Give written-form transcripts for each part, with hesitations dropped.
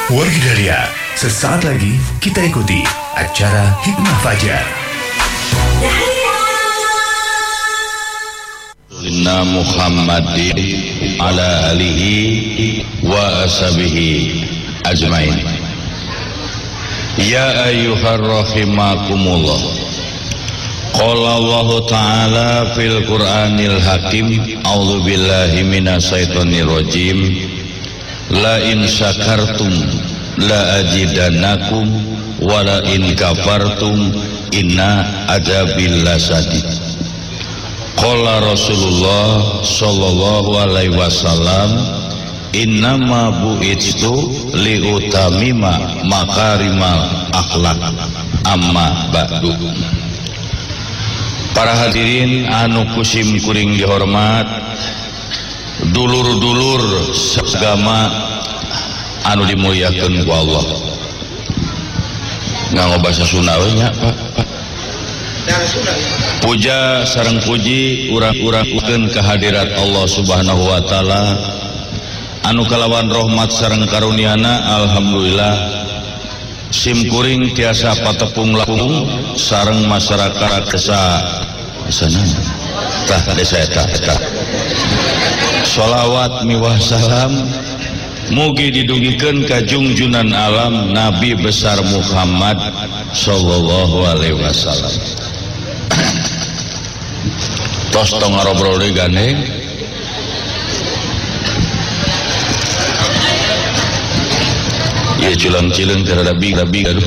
Wargidalia, sesaat lagi kita ikuti acara Hikmah Fajar. Inna Muhammadin ala alihi wa ashabihi ajmain. Ya ayyuhar rahimakumullah. Qala Allah Ta'ala fil Qur'anil Hakim. A'udzu billahi minasyaitonir rajim. La in syakartum la azidannakum wa la in kafartum inna adzabil lasadid. Qala Rasulullah sallallahu alaihi wasallam, innama bu'itstu liutamima makarimal akhlak amma ba'du. Para hadirin anu kusim kuring dihormat, dulur-dulur sagama anu dimuliakeun ku Allah. Nganggo basa Sunda we nya Pak. Puja sareng puji urang-urangkeun kehadirat Allah Subhanahu wa taala anu kalawan rahmat sareng karuniana alhamdulillah simkuring tiasa patepung lakung sareng masyarakat desa sana tah desa eta sholawat miwah salam mugi didugikeun ka junjunan alam Nabi besar Muhammad sallallahu alaihi wasallam. Tos tong ngarobrol deui gandeng. Ieu cileung-cileung teu rada big aduh.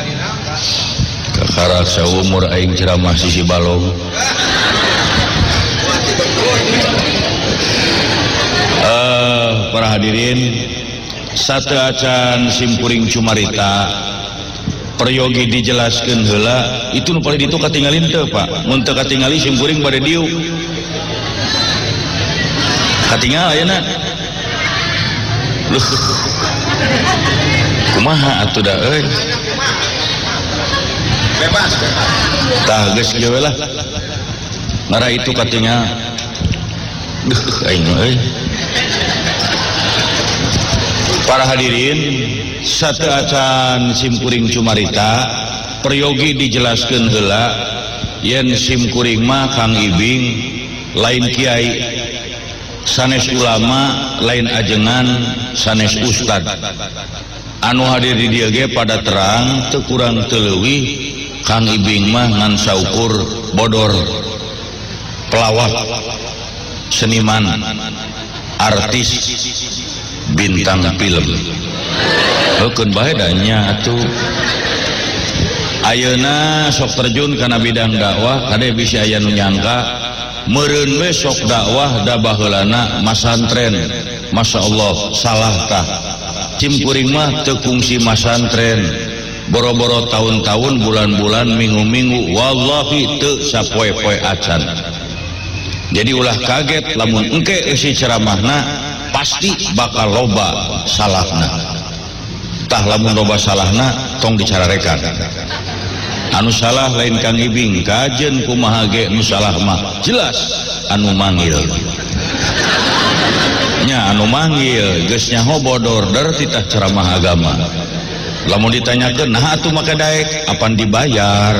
Kakara saumur aing ceramah sisi balong. Para hadirin, satu acan simkuring cumarita peryogi dijelaskeun heula itu nu paling ditu katinggalin teu Pak. Mun teu katingali simkuring bade diu. Katinggal ayeuna. Luh. Kumaha atuh da euy? Bebas. Tah geus kieu lah. Ngara itu katinggal. Duh aing euy. Para hadirin, satu acan simkuring cumarita peryogi dijelaskeun heula yen simkuring mah Kang Ibing lain kiai, sanes ulama, lain ajengan, sanes ustad. Anu hadir di dieu ge pada terang teu kurang teu leuwih Kang Ibing mah ngan saukur bodor, pelawak, seniman, artis, bintang film. Heukun bae da nya atuh. Ayeuna sok terjun kana bidang dakwah, kade bisi aya nu nyangka meureun we sok dakwah da baheulana masantren. Masyaallah salah tah. Cimkuring mah teu kungsi masantren. Boro-boro tahun-tahun, bulan-bulan, minggu-minggu, wallahi teu sapoe-poe acan. Jadi ulah kaget lamun engke isi ceramahna pasti bakal loba salahna. Tah lamun loba salahna tong dicararekan. Anu salah lain Kang Ibing, kajen kumaha ge nu salah mah jelas anu manggil. Nya anu manggil geus nyaho bodor der titah ceramah agama. Lamun ditanyakeun nah atuh maka daek apan dibayar.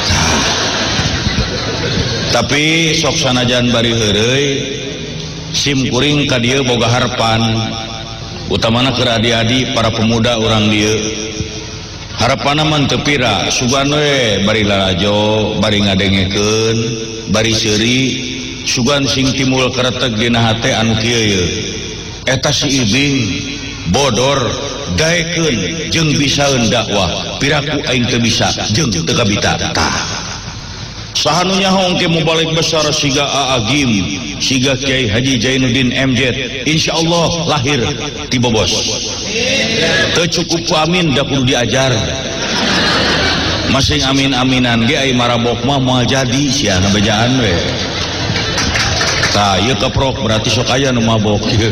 Tapi sok sanajan bari heureuy simkuring ka dieu boga harapan utamana keur adi-adi para pemuda urang dieu. Harapanna mah teu pira, sugan we bari lalajo, bari ngadengekeun, bari seuri, sugan sing timbul kareteg dina hate anu kieu ye. Eta si Ibing bodor daekeun jeung bisaeun dakwah, piraku aing teu bisa jeung teu kabita. Tah sahanu nyaho engke mubalik besar siga Aagim, siga Kiai Haji Jainuddin MJ, insyaallah lahir ti bobos. Teu cukup ku amin da kudu diajar. Masing amin-aminan ge ai marabok mah moal jadi sia ngabejaan we. Tah ieu keprok berarti sok aya nu mabok ieu.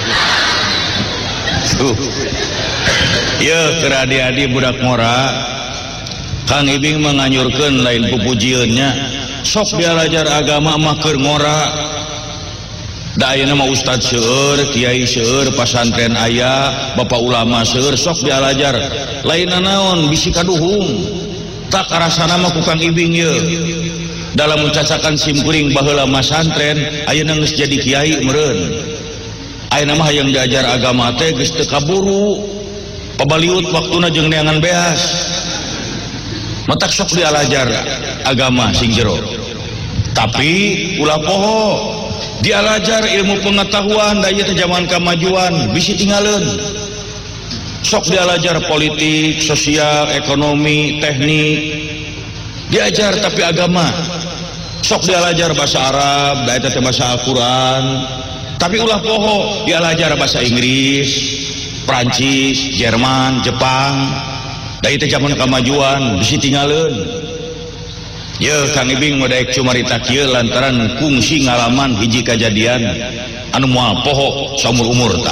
Tuh. Ieu keur adi-adi budak ngora Kang Ibing menganyurkeun lain pupujieunnya sok belajar agama mah keur ngora da ayeuna mah ustad seueur, kiai seueur, pasantren aya, bapak ulama seueur, sok dialajar. Lainna naon bisi kaduhung. Tak arasana mah ku Kang Ibing ye. Dalam mencacakan simkuring baheula masantren, ayeuna geus jadi kiai meureun. Ayeuna mah hayang diajar agama teh geus teu kaburu. Pabaliut waktuna jeung neangan beas. Matak sok dialajar agama sing jero. Tapi ulah poho dialajar ilmu pengetahuan da ieu teh zaman kamajuan bisi tinggalin. Sok dialajar politik, sosial, ekonomi, teknik diajar, tapi agama sok dialajar bahasa Arab da eta teh bahasa Al-Quran, tapi ulah poho dialajar bahasa Inggris, Prancis, Jerman, Jepang da ieu teh zaman kamajuan bisi tinggalin. Ye Kang Ibing modaek cumarita kieu lantaran kungsi ngalaman hiji kajadian anu moal poho saumur umur tah.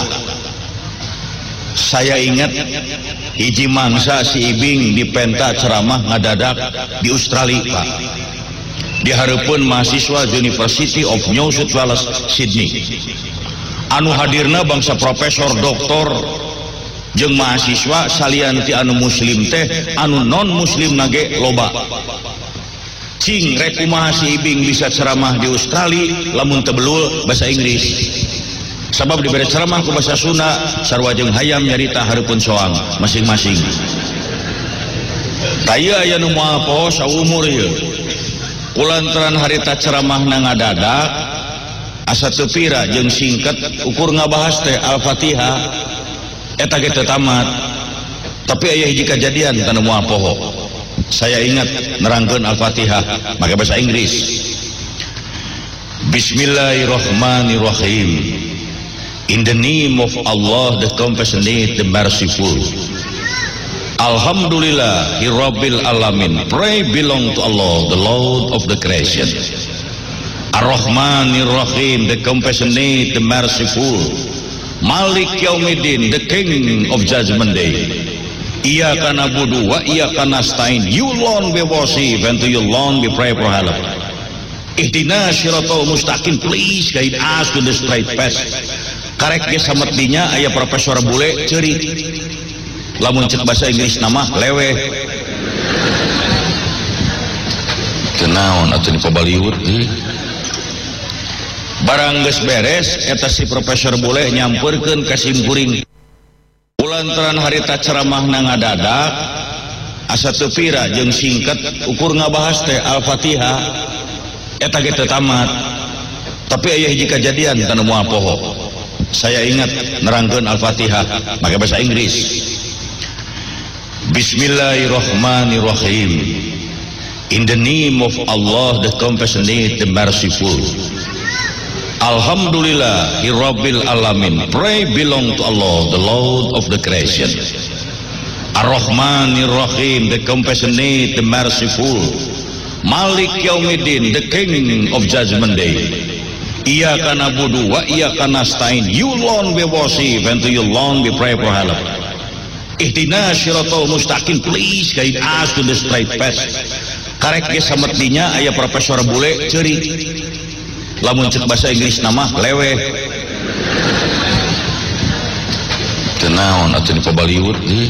Saya ingat hiji mangsa si Ibing dipenta ceramah ngadadak di Australia Pak. Di hareupeun mahasiswa University of New South Wales Sydney. Anu hadirna bangsa profesor, doktor jeung mahasiswa salian ti anu muslim teh, anu non muslim nage loba. Cing rek kumaha si Ibing bisa ceramah di Australia lamun teu beulul bahasa Inggris. Sabab diberi ceramah ku bahasa Sunda sarua jeung hayam nyarita hareupeun soang masing-masing. Taya aya nu moal poho saumur ieu. Kulantaran harita ceramahna ngadadak asa teu pira jeung singket ukur ngabahas teh Al-Fatihah eta ge teu tamat. Tapi aya hiji kajadian tanu moal poho. Saya ingat nerangkeun Al-Fatihah make bahasa Inggris. Bismillahirrahmanirrahim. In the name of Allah, the compassionate, the merciful. Alhamdulillahirabbil alamin. Praise belong to Allah, the Lord of the creation. Ar-Rahmanir-Rahim, the compassionate, the merciful. Malik Yaumiddin, the King of Judgment Day. Iyyaka na'budu wa iyyaka nasta'in. You alone we worship and to you alone we pray for help. Ihdinas siratal mustaqim, please guide us to the straight path. Karek ge sametdinya aya profesor bule ceurik. Lamun ceuk bahasa Inggris nama lewe. Teu naon atuh dipabaliut deui. Barang geus beres eta si profesor bule nyampeurkeun ka simkuring. Kulantaran harita ceramahna ngadadak asa teu pira jeung singket ukur ngabahas teh Al-Fatihah eta ge teu tamat. Tapi aya hiji kajadian tanu moal poho. Saya ingat nerangkeun Al-Fatihah make bahasa Inggris. Bismillahirrahmanirrahim. In the name of Allah, the compassionate, the merciful. Alhamdulillahirabbil alamin. Praise belong to Allah, the Lord of the creation. Ar-Rahmanir-Rahim, the compassionate, the merciful. Malik Yaumiddin, the King of Judgment Day. Iyyaka na'budu wa iyyaka nasta'in. You alone we worship and to you alone we pray for help. Ihdinas siratal mustaqim, please guide us to the straight path. Karek ge sametdinya aya profesor bule ceurik. Lamun ceuk bahasa Inggris nama lewe. Teu naon atuh dipabaliut deui.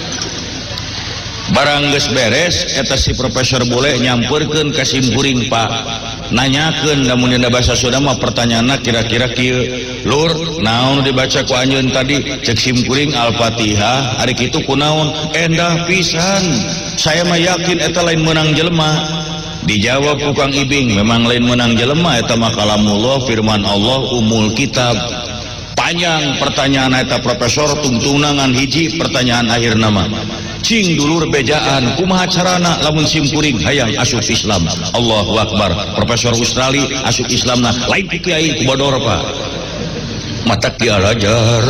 Barang geus beres eta si profesor bule nyampeurkeun ka simkuring Pak. Nanyakeun lamun dina bahasa Sunda mah pertanyaanna kira-kira kieu. Lur, naon dibaca ku anjeun tadi? Ceuk simkuring Al-Fatihah. Ari kitu kunaon? Endah pisan. Saya mah yakin eta lain meunang jelema. Dijawab ku Kang Ibing, memang lain menang jelema eta mah kalamullah, firman Allah, umul kitab. Panjang pertanyaan eta profesor tungtunangan hiji pertanyaan akhir nama. Cing dulur bejaan kumaha carana lamun simkuring hayang asup Islam. Allahu Akbar. Profesor Australia asup Islamna lain kiai ku bodor Pak. Mata dialajar.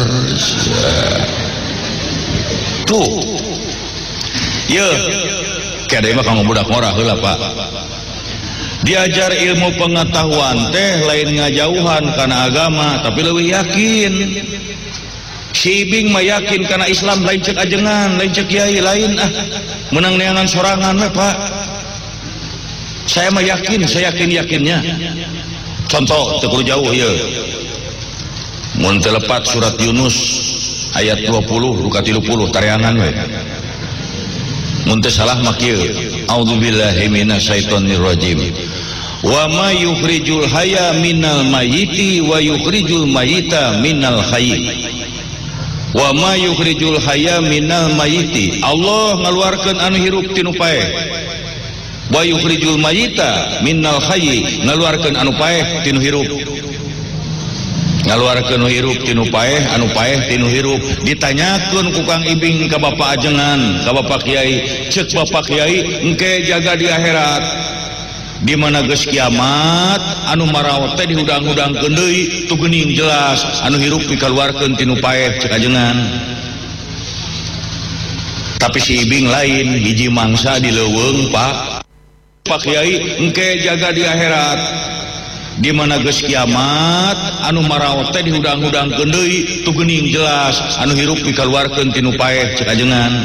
Tuh. Ye. Kade mah kanggo budak ngorah heula Pak. Diajar ilmu pengetahuan teh lain ngajauhan kana agama tapi leuwih yakin. Si Ibing mah yakin kana Islam lain cek ajengan, lain cek kiai lain menang neangan sorangan we Pak. Saya mah yakin, saya yakin-yakinnya. Contoh teu kudu jauh ieu. mun telepat surat Yunus ayat 20 ruka 30 tareangan we mun teu salah mah kieu a'udzubillahi minasyaitonir rajim wa ma yukhrijul hayya minal mayyiti wa yukhrijul mayyita minal hayyi wa ma yukhrijul hayya minal mayyiti Allah ngaluarkeun anu hirup tinu paeh wa yukhrijul mayyita minal hayyi ngaluarkeun anu paeh tinu hirup ngaluarkeun hirup tinu paeh anu paeh tinu hirup ditanyakeun ku Kang Ibing ka Bapak Ajengan ka Bapak Kiai ceuk Bapak Kiai engke jaga di akhirat di mana geus kiamat anu maraot teh dihudang-hudangkeun deui tu geuning jelas anu hirup dikaluarkeun tinu paeh ceuk Ajengan tapi si Ibing lain hiji mangsa di leuweung Pak Kiai engke jaga di akhirat di mana geus kiamat anu maraot teh dihudang-hudangkeun deui tu geuning jelas anu hirup dikaluarkeun tinu paeh ceuk Ajengan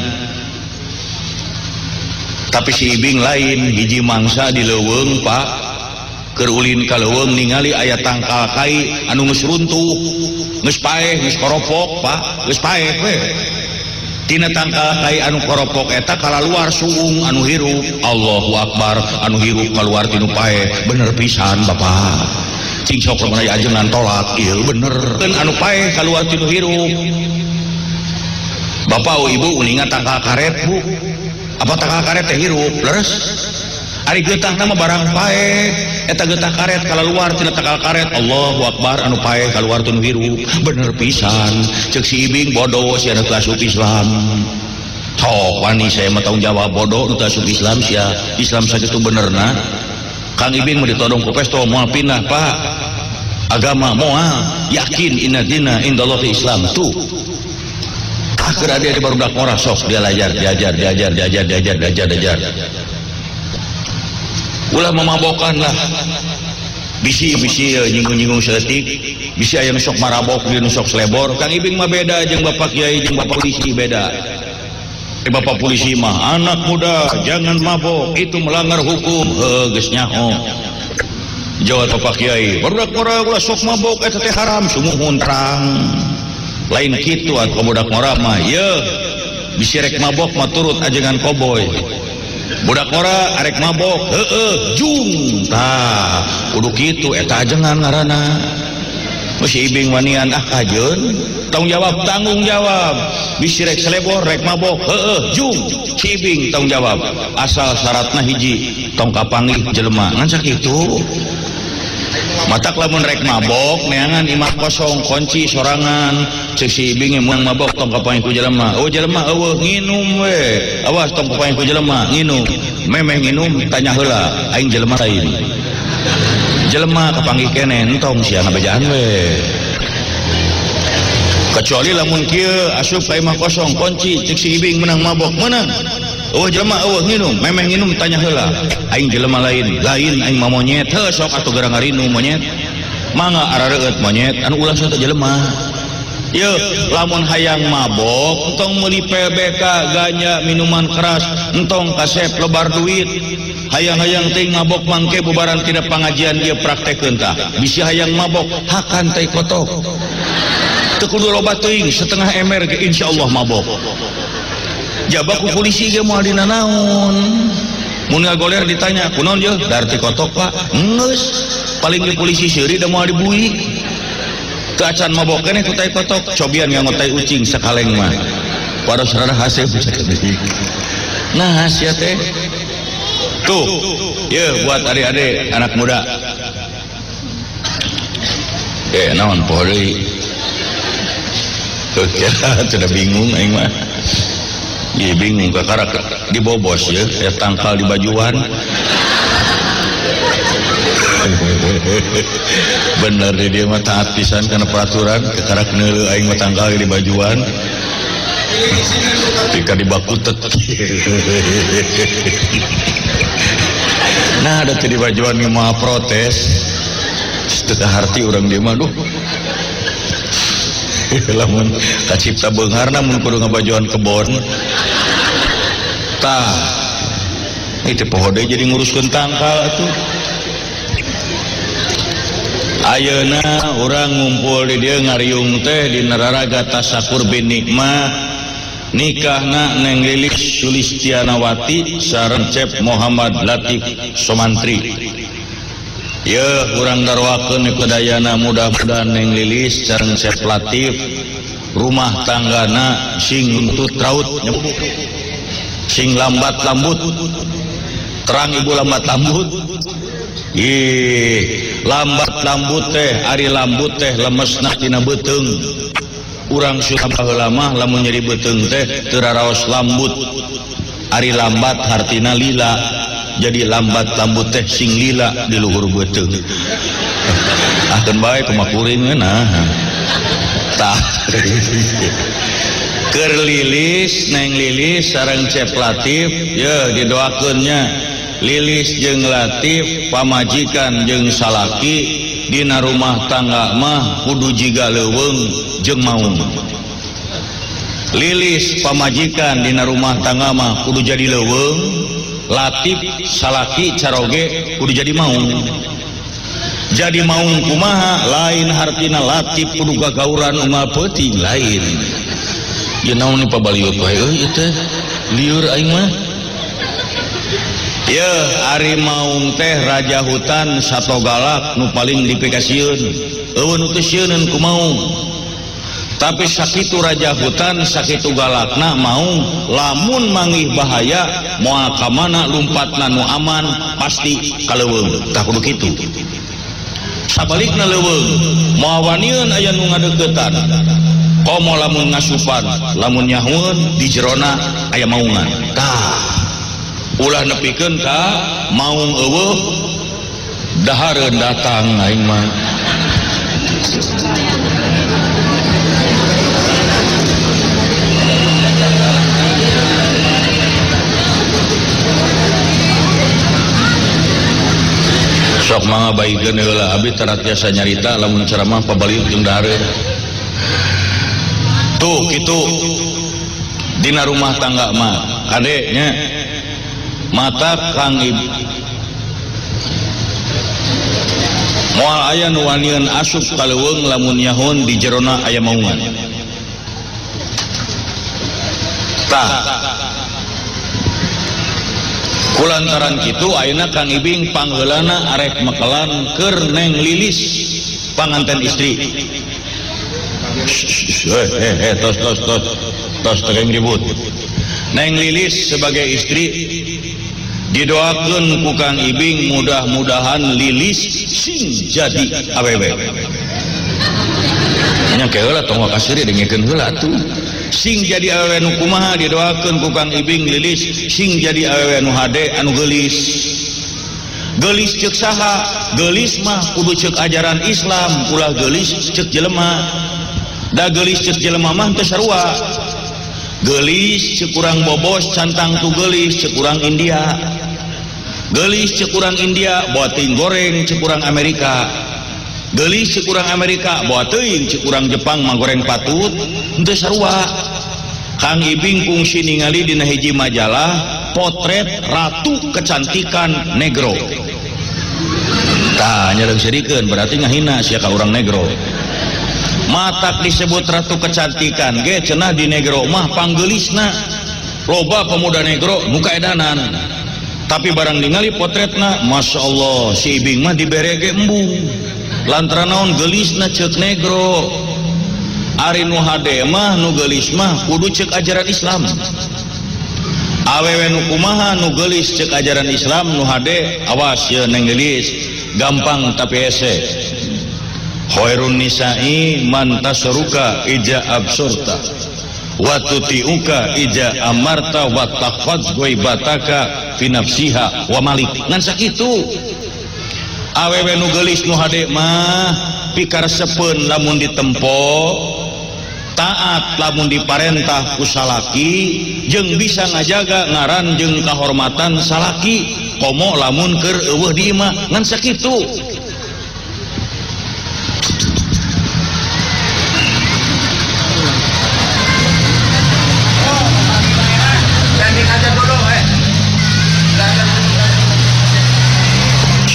tapi si Ibing lain hiji mangsa di leuweung Pak keur ulin ka leuweung ningali aya tangkal kai anu geus runtuh geus paeh geus koropok Pak geus paeh we tina tangkal kai anu koropok eta kalaluar suung anu hirup Allahu Akbar anu hirup kaluar tinu paeh bener pisan Bapak cing sok lamun aya ajengan tolak ieu bener keun anu paeh kaluar tinu hirup Bapak o Ibu uningan tangkal karet Bu apa tangkal karet teh hirup leres ari geutah nama barang paeh eta geutah karet kalaluar tina tangkal karet Allahu Akbar anu paeh kaluar tinu hirup bener pisan ceuk si Ibing bodoh sia nu teu asup Islam sok wani saya mah tanggung jawab bodoh nu teu asup Islam sia Islam sakitu benerna Kang Ibing mah ditodong ku pesto moal pindah Pak agama moal yakin inna dina indallahi Islam tuh akhirnya dia barudak murah sok dia diajar ulah memabokan lah bisi nyinggung seletik bisi aya nu sok marabok dia nu sok selebor Kang Ibing mah beda jeung Bapak Kiai jeung Bapak polisi beda Bapak polisi mah anak muda jangan mabok itu melanggar hukum geus nyaho jawab Bapak Kiai barudak murah ulah sok mabok eta teh haram sumuhun terang lain kitu atuh budak mora mah ye bisi rek mabok mah turut ajengan koboy budak mora arek mabok jung tah kudu kitu eta ajengan ngaranna si Ibing wanian kajeun tanggung jawab bisi rek selebor rek mabok jung si Ibing tanggung jawab asal syaratna hiji tong kapanggih jelema ngan sakitu matak lamun rek mabok neangan imah kosong kunci sorangan ceuk si Ibing mun mabok tong kapanggih ku jelema oh jelema eueuh nginum we awas tong kapanggih ku jelema nginum memeh nginum tanya heula aing jelema lain jelema kapanggih keneh entong sia ngabejaan we kecuali lamun kieu asup ka imah kosong kunci ceuk si Ibing menang mabok menang oh jelema eueuh nginum memeh nginum tanya heula aing jelema lain aing mah monyet heuh sok atuh gerang ngarinu monyet mangga arareueut monyet anu ulah teh jelema ye lamun hayang mabok entong meuli PBK ganja minuman keras entong kasep lebar duit hayang-hayang teh mabok mangke bubaran tidak pangajian dia praktekeun tah bisi hayang mabok hakan teh kotok teu kudu loba teuing setengah emer ge insyaallah mabok jabak ku polisi ge moal dina naon mun ngagoler ditanya kunaon je darti kotok Pak geus paling di polisi seuri da moal dibuik teu acan mabok keneh ku tai kotok cobian nganggo tai ucing sakaleng mah paros rada haseup sakedeuk nah sia teh tuh ye buat adik-adik anak muda naon poho deui sudah bingung aing mah iya bingung kakarak dibobos ya tangkal di bajuan bener deh dia mah taat pisan karena peraturan kakarak neuleuh aing mah tangkal di bajuan ketika dibakutet nah ada di bajuan yang mau protes setengah harti orang dia mah duh lamun kacipta beungarna mun kudu ngabajuan kebon tah itu poho deui jadi nguruskeun tangkal atuh Ayeuna urang ngumpul di dieu ngariung teh di Nararaga Tasakur bin Nikmah nikahna Neng Lilis Sulistianawati sareng Cep Muhammad Latif Somantri. Ye urang darwakeun kedayana mudah-mudahan Neng Lilis sareng Cep Latif rumah tanggana sing nuntut raut sing lambat lambut terang ibu lambat lambut lambat lambut teh ari lambut teh lemesna tina beuteung urang sudah baheula lamun nyeri beuteung teh teu raraos lambut ari lambat hartina lila jadi lambat lambut teh sing lila di luhur beuteung ahkeun bae kumakuring nah tah keur Lilis Neng Lilis sareng Cep Latif ye didoakeunnya Lilis jeung Latif pamajikan jeung salaki dina rumah tangga mah kudu jiga leuweung jeung maung. Lilis pamajikan dina rumah tangga mah kudu jadi leuweung, Latif salaki caroge kudu jadi maung. Jadi maung kumaha lain hartina Latif kudu gagauran unggal peuting lain. Ye naon ni pabaliut wae euy teh lieur aing mah. Ye ari maung teh raja hutan sato galak nu paling dipikasieun eueun nu teu sieuneun ku maung tapi sakitu raja hutan sakitu galakna maung lamun manggih bahaya moal ka mana lumpatna nu aman pasti ka leuweung tah kudu kitu sabalikna leuweung moal wanieun aya nu ngadeuketan komo lamun ngasupan lamun nyahueun di jerona aya maungan tah ulah nepikeun ka maung eueuh dahareun datang aing mah sok mangga baikeun heula abi tarat tiasa nyarita lamun ceramah pabaliut jeung dahareun tuh kitu dina rumah tangga mah adeknya mata Kang Ibu moal aya nu wanieun asup ka leuweung lamun nyahun di jerona aya maungan tah kulantaran kitu ayeuna Kang Ibing pangheulana arek mekelan keur Neng Lilis panganten istri tos teu ribut Neng Lilis sebagai istri didoakeun ku Kang Ibing mudah-mudahan Lilis sing jadi awewe nya keula tong kasiri dengkeun heula atuh sing jadi awewe nu kumaha didoakeun ku Kang Ibing Lilis sing jadi awewe nu hade anu geulis geulis ceuk saha geulis mah kudu ceuk ajaran Islam ulah geulis ceuk jelema da geulis ceuk jelema mah teu sarua geulis ceuk urang bobos cantang tu geulis ceuk urang India geulis ceuk urang India bawa teuing goreng ceuk urang Amerika geulis ceuk urang Amerika bawa teuing ceuk urang Jepang manggoreng patut henteu sarua Kang Ibing kungsi ningali dina hiji majalah potret ratu kecantikan negro tah nya deung sedikeun berarti ngahina sia ka urang negro matak disebut ratu kecantikan ge cenah di negro mah panggeulisna loba pemuda negro nu kaedanan tapi barang ningali potretna Masya Allah si Ibing mah dibere ge embung lantaran naon geulisna ceuk negro ari nu hade mah nu geulis mah kudu ceuk ajaran Islam awewe nu kumaha nu geulis ceuk ajaran Islam nu hade awas ye Neng Lilis gampang tapi hese khairun nisa'i man tasruka ija absurta wa tuti'uka ija amarta wa tahfaz ghaibataka fi nafsiha wa malik ngan sakitu awewe nu geulis nu hade mah pikaresepeun lamun ditempo taat lamun diparentah ku salaki jeung bisa ngajaga ngaran jeung kahormatan salaki komo lamun keur eueuh di imah ngan sakitu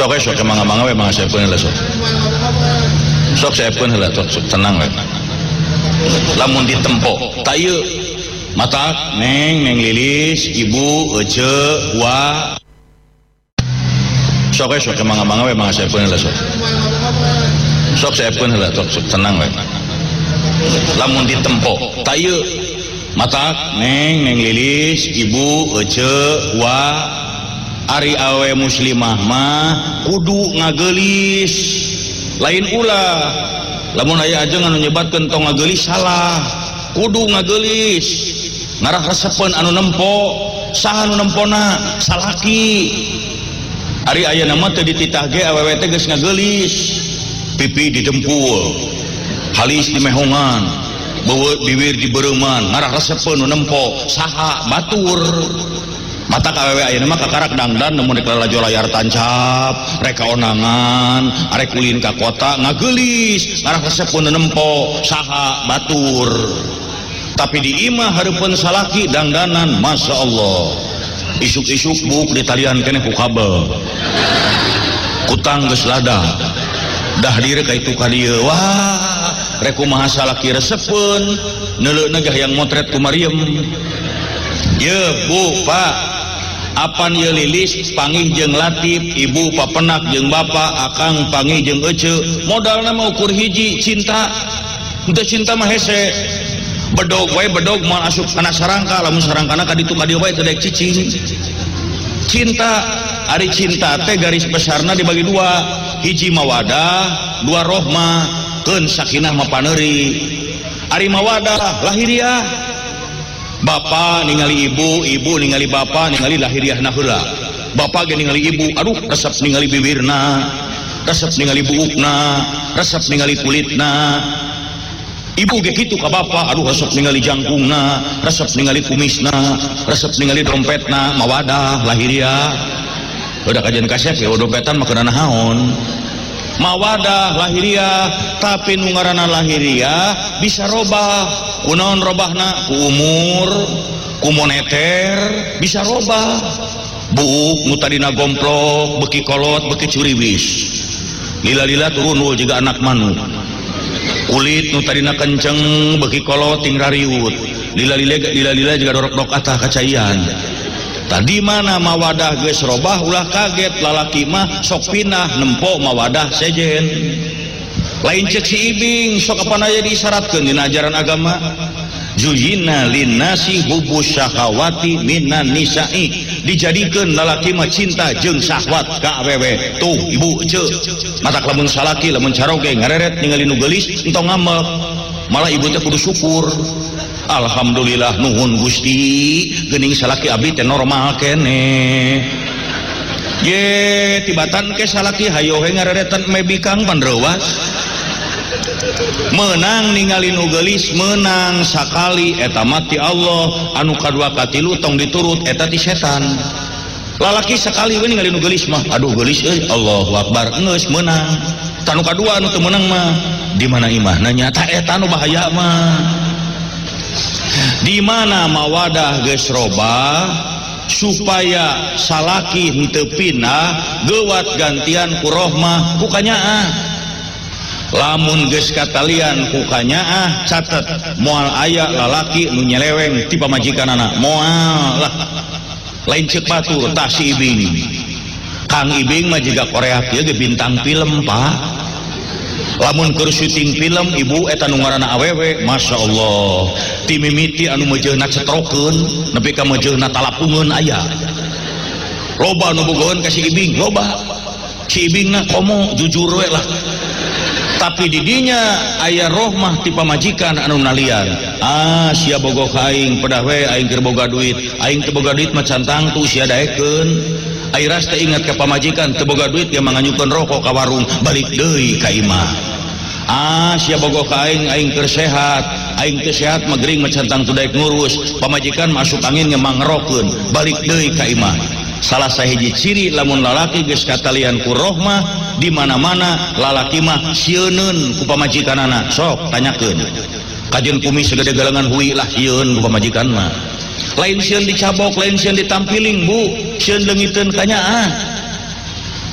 sok mangga-mangga we mangga saepeun heula sok saepeun heula sok tenang we lamun ditempo ta ieu matak neng Lilis ibu ece wa sok mangga-mangga we mangga saepeun heula sok saepeun heula sok tenang we lamun ditempo ta ieu matak neng Lilis ibu ece wa ari awe muslimah mah kudu ngagelis lain ulah lamun aya ajeng anu nyebatkeun tong ngagelis salah kudu ngagelis ngarah resepeun anu nempo saha anu nempona salaki ari ayeuna mah teu dititah ge awewe teh geus ngagelis pipi didempul halis di mehongan beueuh bibir di beureumman ngarah resepeun anu nempo saha batur mata kawewe ayeuna mah kakarak dangdan namun dek lalajo layar tancap reka onangan arek ulin ka kota ngagelis ngarah resepeun nempo saha batur tapi di imah hareupeun salaki dangdanan masya Allah isuk-isuk buk ditalian keneh ku kabel kutang geus lada dah diri ka itu ka dieu wah rek kumaha salaki resepeun neuleuna gah yang motret ku Maryam ye bu pak apan ye Lilis panggih jeung Latif ibu papenak jeung bapa akang panggih jeung ece modalna mah ukur hiji cinta henteu cinta mah hese bedog wae bedog moal asup kana sarangka lamun sarangkana ka ditu ka dieu wae teu daek cicing cinta ari cinta teh garis besarna dibagi dua hiji mawadah dua rohmah keun sakinah mapaneuri ari mawadah lahiriah Bapa ningali ibu, ibu ningali bapa, ningali lahiriahna heula. Bapa ge ningali ibu, aduh resep ningali bibirna, resep ningali buukna, resep ningali kulitna. Ibu ge kitu ka bapa, aduh resep ningali jangkungna, resep ningali kumisna, resep ningali dompetna, mawadah lahiriah. Udah kajian kasep ya dompetan mah keunana naon. Mawadah lahiriah tapi nu ngaranna lahiriah bisa robah kunaon robahna ku umur ku moneter bisa robah buuk nu tadina gomplok beki kolot beki curiwis lila-lila turun juga anak manuk kulit nu tadina kenceng beki kolot ting rariut lila-lila juga dorok-dorok atah kacaian tadi mana mawadah geus robah ulah kaget lalaki mah sok pinah nempo mawadah sejen lain cek si ibing sok apa aya diisyaratkeun dina ajaran agama zuyina linnasi hubus syahawati minan nisa'i dijadikeun lalaki mah cinta jeung syahwat ka awewe tuh ibu ece matak lamun salaki lamun caroge ngareret ningali nu geulis entong ngambek malah ibu teh kudu syukur alhamdulillah nuhun Gusti geuning salaki abdi teh normal keneh ye tibatan ke salaki hayo he ngareretan mebikang panreuwas menang ningali nu geulis menang sakali eta mati Allah anu kadua katilu tong diturut eta ti setan lalaki sakali we ningali nu geulis mah aduh geulis euy Allahu akbar geus menang tanu kadua anu teu menang mah di mana imahna nyata eta nu bahaya mah di mana mawadah geus robah supaya salaki henteu pindah geuwat gantian ku rohmah ku kanyaah lamun geus katalian ku kanyaah catet moal aya lalaki nu nyeleweng ti pamajikanana moal lah lain ceuk batur tah si ibing Kang Ibing mah jiga Korea kieu ge bintang film Pak lamun keur syuting film ibu eta nu ngaranna awewe masya Allah ti mimiti anu meujeuhna cetrokeun nepi ka meujeuhna talapungeun aya loba nu bogoheun ka si Ibing loba si Ibingna komo jujur we lah tapi di dinya aya rohmah ti pamajikan anu nalian sia bogoh ka aing pedah we aing keur boga duit aing teu boga duit mah cantang tu sia daekeun aing ras teh ingat ka pamajikan teu boga duit ge manganyukeun rokok ka warung balik deui ka imah sia bogoh ka aing keur sehat aing teu sehat mah gering mah cantang tu daek ngurus pamajikan masuk angin ge mangrokeun balik deui ka imah salah sahiji ciri lamun lalaki geus katalian ku rohmah di mana-mana lalaki mah sieuneun ku pamajikanana sok tanyakeun kajeun kumis segede galengan hui lah sieun ku pamajikan mah lain sieun dicabok lain sieun ditampiling bu sieun leungiteun kanyaah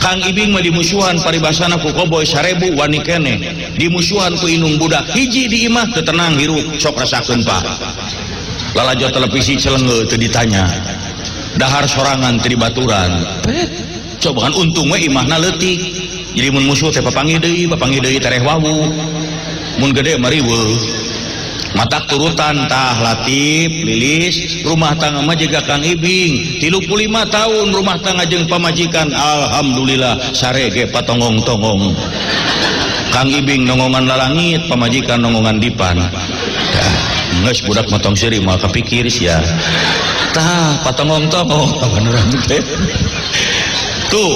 Kang Ibing mah dimusuhan paribasana ku koboy 1000 wani keneh, dimusuhan ku inung budak hiji di imah teu tenang hirup sok rasakeun Pak. Lalajo televisi celenge teu ditanya, dahar sorangan teu dibaturan. Coba kan untung we imahna leutik, jadi mun musuh teh papanggih deui tereh wawu, mun gede mari weuh. Matak turutan tah Latif, Lilis, rumah tangga mah jaga Kang Ibing 35 tahun rumah tangga jeung pamajikan, alhamdulillah sarege patongong-tongong. Kang Ibing nongongan lalangit, pamajikan nongongan dipan. Geus budak motong siri mah kapikir sia. Tah patongong-tongong beneran teh. Tuh.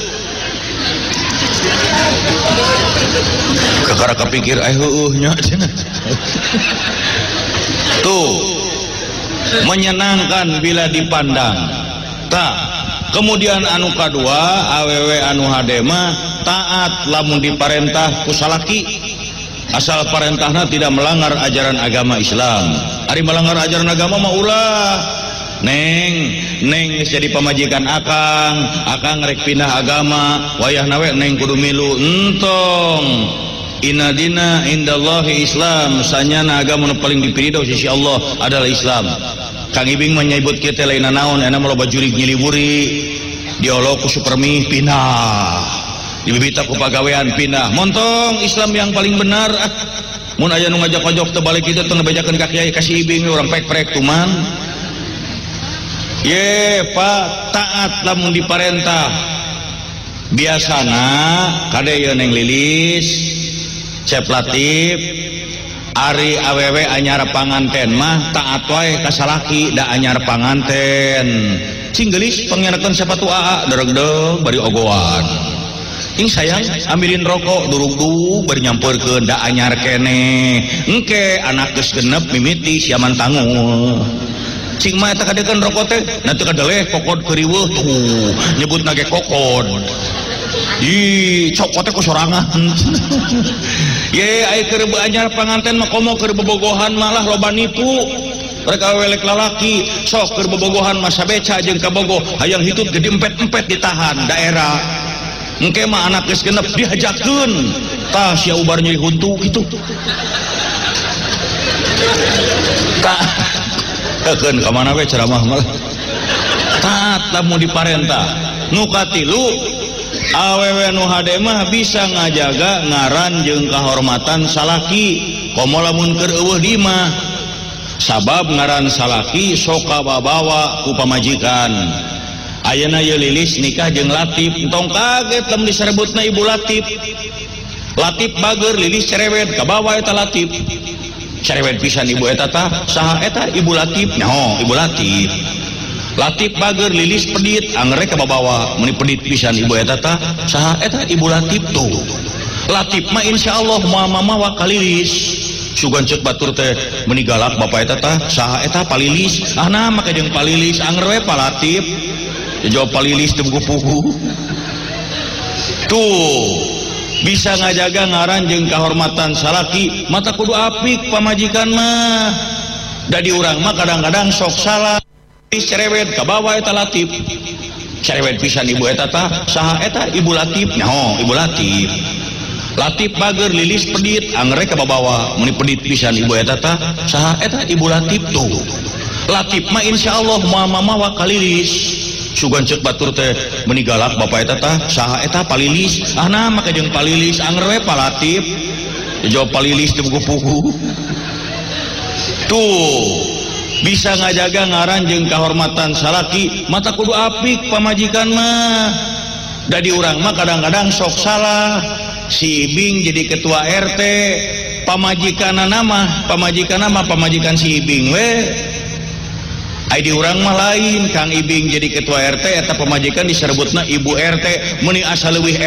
Kakara kapikir heueuh nya cenah. Tuh menyenangkan bila dipandang. Tak. Kemudian anu kadua awewe anu hade mah taat lamun diparentah ku salaki, asal parentahna tidak melanggar ajaran agama Islam. Ari melanggar ajaran agama mah ulah Neng geus jadi pamajikan akang rek pindah agama, wayahna we neng kudu milu entong. Inna dina indallahi Islam, sanyana agama nu paling dipirido sisi Allah adalah Islam. Kang Ibing menyebut kieu teh lain naon, ena mah loba jurig nyiliwuri, diolok ku supermi pindah, dibibita ku pagawean pindah. Montong Islam yang paling benar. Mun aya nu ngajak-ojok teu balik kitu teu ngabejakeun ka kiai ka si Ibing urang pek-pek tuman. Ye Pak, taat lamun diparentah. Biasana kadeu Neng Lilis, Cep Latif, ari awewe anyar panganten mah taat wae ka salaki da anyar panganten. Cing geulis pangenakeun sepatu AA dereg-deg bari ogoan. Ing sayang ambilin rokok durug-dug bari nyampeurkeun da anyar keneh. Engke anak geus genep mimiti siaman tanggung. Cing mah eta kadekeun rokok teh na teu kadeleh kokod keuriweuh tuh nyebutna ge kokod. Ih, cokotnya ku sorangan. Ye, ai keur anyar panganten mah komo keur bobogohan malah loba nipu. Rek welek lalaki, sok keur bobogohan mah sabeca jeung kabogoh, hayang hitut gede empet-empet ditahan daerah. Engke mah anak geus genep dihajakeun. Tah sia ubar nyeri huntu kitu. Tah. Keun ka mana we ceramah mah. Taat lamun diparentah. Nu katilu awewe nu hade mah bisa ngajaga ngaran jeung kahormatan salaki, komo lamun keur eueuh di imah. Sabab ngaran salaki sok kabawa ku pamajikan. Ayeuna ye Lilis nikah jeung Latif, entong kaget lamun diserebutna Ibu Latif. Latif bager, Lilis cerewet, kabawa eta Latif. Cerewet pisan ibu eta tah, saha eta Ibu Latif? Nyaho, Ibu Latif. Latif bager, Lilis pedit, anggerek kabawa, meni pedit pisan ibu eta tah, saha eta Ibu Latif tuh. Latif mah insyaallah moal mamawa ka Lilis. Sugan ceuk batur teh meni galak bapak eta tah, saha eta Palilis? Ah nah make jeung Palilis, anger we Pa Latif. Jawab Palilis teu pugu. Tuh. Bisa ngajaga ngaran jeung kahormatan salaki, mata kudu apik pamajikan mah. Da di urang mah kadang-kadang sok salah. Cerewet kabawa eta Latif. Cerewet pisan ibu eta tah, saha eta Ibu Latif? Nyaho, Ibu Latif. Latif bager, Lilis pedit, anggerek kabawa, meni pedit pisan ibu eta tah, saha eta Ibu Latif tuh. Latif mah insyaallah moal mamawa ka Lilis. Sugan ceuk batur teh meni galak bapak eta tah, saha eta Palilis? Ah nah make jeung Palilis, anger we Pa Latif. Jawab Palilis teu pugu. Tuh. Bisa ngajaga ngaran jeung kahormatan salaki, mata kudu apik pamajikan mah. Da di urang mah kadang-kadang sok salah. Si Ibing jadi ketua RT, pamajikanana mah pamajikan si Ibing we. Ai di urang mah lain, Kang Ibing jadi ketua RT eta pamajikan diserebutna Ibu RT, meni asa leuwih